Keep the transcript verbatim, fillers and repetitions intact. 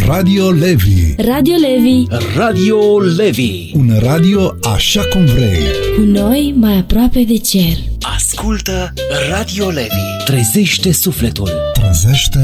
Radio Levi. Radio Levi. Radio Levi. Un radio așa cum vrei. Cu noi mai aproape de cer. Ascultă Radio Levi. Trezește sufletul. Trezește